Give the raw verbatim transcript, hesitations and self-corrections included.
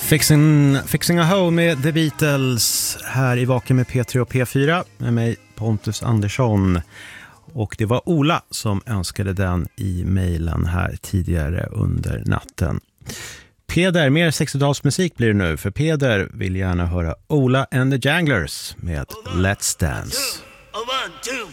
Fixing, Fixing a Hole med The Beatles här i Vaken med P tre och P fyra med mig Pontus Andersson. Och det var Ola som önskade den i mejlen här tidigare under natten. Peder, mer sextiotalsmusik blir det nu, för Peder vill gärna höra Ola and the Janglers med Let's Dance. One, two,